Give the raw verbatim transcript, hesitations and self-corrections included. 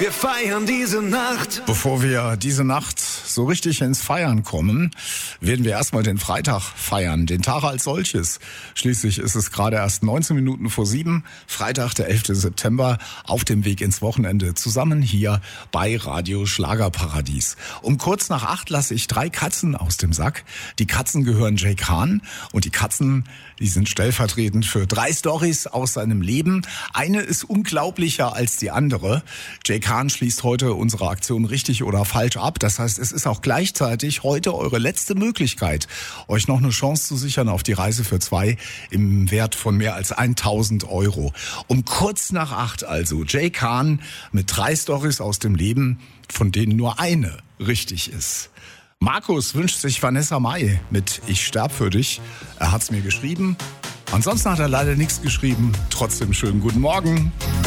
Wir feiern diese Nacht. Bevor wir diese Nacht so richtig ins Feiern kommen, werden wir erstmal den Freitag feiern, den Tag als solches. Schließlich ist es gerade erst neunzehn Minuten vor sieben, Freitag, der elften September, auf dem Weg ins Wochenende, zusammen hier bei Radio Schlagerparadies. Um kurz nach acht lasse ich drei Katzen aus dem Sack. Die Katzen gehören Jake Hahn und die Katzen, die sind stellvertretend für drei Storys aus seinem Leben. Eine ist unglaublicher als die andere. Jake Hahn schließt heute unsere Aktion richtig oder falsch ab. Das heißt, es ist auch gleichzeitig heute eure letzte Möglichkeit, euch noch eine Chance zu sichern auf die Reise für zwei im Wert von mehr als tausend Euro. Um kurz nach acht also Jake Hahn mit drei Storys aus dem Leben, von denen nur eine richtig ist. Markus wünscht sich Vanessa Mai mit Ich sterb für dich. Er hat's mir geschrieben. Ansonsten hat er leider nichts geschrieben. Trotzdem schönen guten Morgen.